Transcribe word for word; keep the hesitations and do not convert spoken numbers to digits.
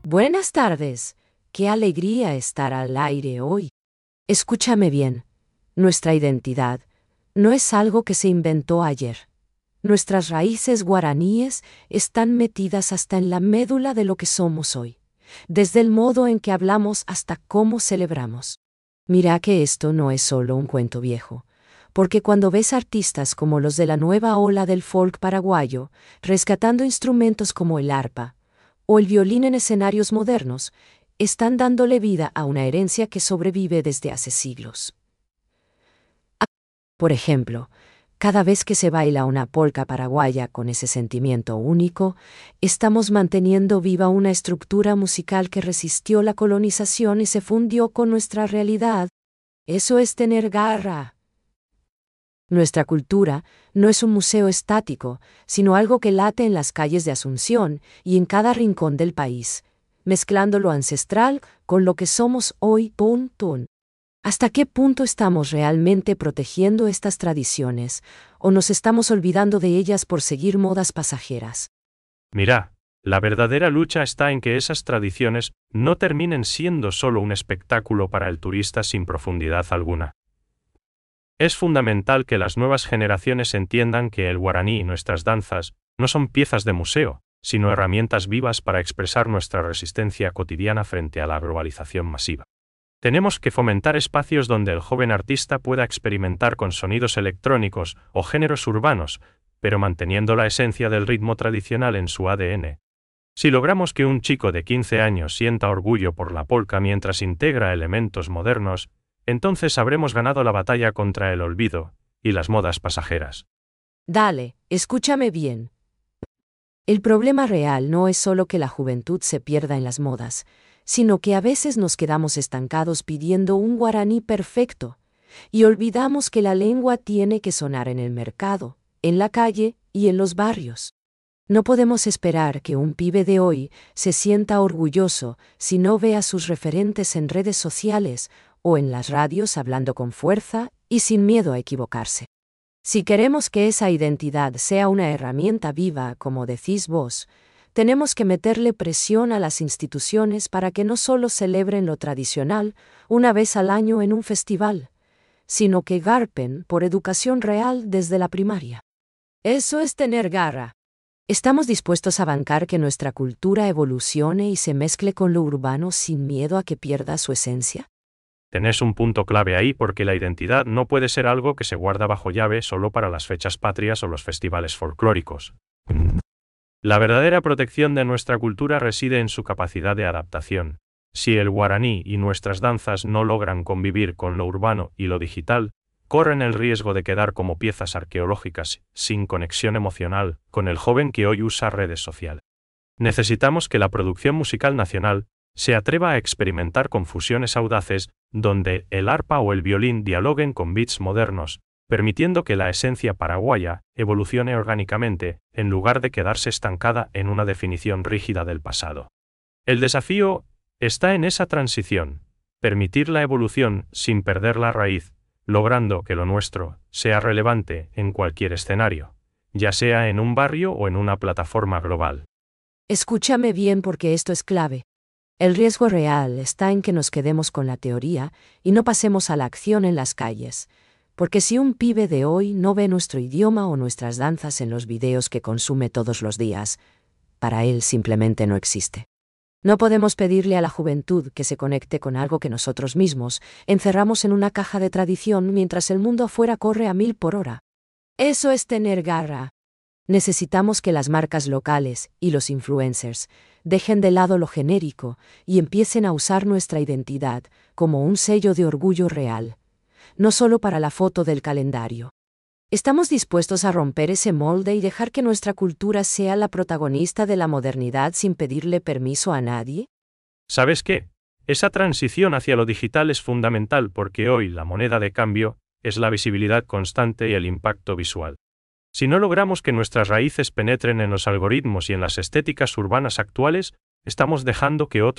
Buenas tardes. Qué alegría estar al aire hoy. Escúchame bien. Nuestra identidad no es algo que se inventó ayer. Nuestras raíces guaraníes están metidas hasta en la médula de lo que somos hoy, desde el modo en que hablamos hasta cómo celebramos. Mira que esto no es solo un cuento viejo, porque cuando ves artistas como los de la nueva ola del folk paraguayo, rescatando instrumentos como el arpa o el violín en escenarios modernos, están dándole vida a una herencia que sobrevive desde hace siglos. Por ejemplo, cada vez que se baila una polca paraguaya con ese sentimiento único, estamos manteniendo viva una estructura musical que resistió la colonización y se fundió con nuestra realidad. Eso es tener garra. Nuestra cultura no es un museo estático, sino algo que late en las calles de Asunción y en cada rincón del país, mezclando lo ancestral con lo que somos hoy. Pun, tun. ¿Hasta qué punto estamos realmente protegiendo estas tradiciones, o nos estamos olvidando de ellas por seguir modas pasajeras? Mira, la verdadera lucha está en que esas tradiciones no terminen siendo solo un espectáculo para el turista sin profundidad alguna. Es fundamental que las nuevas generaciones entiendan que el guaraní y nuestras danzas no son piezas de museo, sino herramientas vivas para expresar nuestra resistencia cotidiana frente a la globalización masiva. Tenemos que fomentar espacios donde el joven artista pueda experimentar con sonidos electrónicos o géneros urbanos, pero manteniendo la esencia del ritmo tradicional en su A D N. Si logramos que un chico de quince años sienta orgullo por la polca mientras integra elementos modernos, entonces habremos ganado la batalla contra el olvido y las modas pasajeras. Dale, escúchame bien. El problema real no es solo que la juventud se pierda en las modas, sino que a veces nos quedamos estancados pidiendo un guaraní perfecto, y olvidamos que la lengua tiene que sonar en el mercado, en la calle y en los barrios. No podemos esperar que un pibe de hoy se sienta orgulloso si no ve a sus referentes en redes sociales o en las radios hablando con fuerza y sin miedo a equivocarse. Si queremos que esa identidad sea una herramienta viva, como decís vos, tenemos que meterle presión a las instituciones para que no solo celebren lo tradicional una vez al año en un festival, sino que garpen por educación real desde la primaria. Eso es tener garra. ¿Estamos dispuestos a bancar que nuestra cultura evolucione y se mezcle con lo urbano sin miedo a que pierda su esencia? Tenés un punto clave ahí porque la identidad no puede ser algo que se guarda bajo llave solo para las fechas patrias o los festivales folclóricos. La verdadera protección de nuestra cultura reside en su capacidad de adaptación. Si el guaraní y nuestras danzas no logran convivir con lo urbano y lo digital, corren el riesgo de quedar como piezas arqueológicas, sin conexión emocional, con el joven que hoy usa redes sociales. Necesitamos que la producción musical nacional se atreva a experimentar con fusiones audaces, donde el arpa o el violín dialoguen con beats modernos, permitiendo que la esencia paraguaya evolucione orgánicamente, en lugar de quedarse estancada en una definición rígida del pasado. El desafío está en esa transición, permitir la evolución sin perder la raíz, logrando que lo nuestro sea relevante en cualquier escenario, ya sea en un barrio o en una plataforma global. Escúchame bien porque esto es clave. El riesgo real está en que nos quedemos con la teoría y no pasemos a la acción en las calles. Porque si un pibe de hoy no ve nuestro idioma o nuestras danzas en los videos que consume todos los días, para él simplemente no existe. No podemos pedirle a la juventud que se conecte con algo que nosotros mismos encerramos en una caja de tradición mientras el mundo afuera corre a mil por hora. Eso es tener garra. Necesitamos que las marcas locales y los influencers dejen de lado lo genérico y empiecen a usar nuestra identidad como un sello de orgullo real, no solo para la foto del calendario. ¿Estamos dispuestos a romper ese molde y dejar que nuestra cultura sea la protagonista de la modernidad sin pedirle permiso a nadie? ¿Sabes qué? Esa transición hacia lo digital es fundamental porque hoy la moneda de cambio es la visibilidad constante y el impacto visual. Si no logramos que nuestras raíces penetren en los algoritmos y en las estéticas urbanas actuales, estamos dejando que otros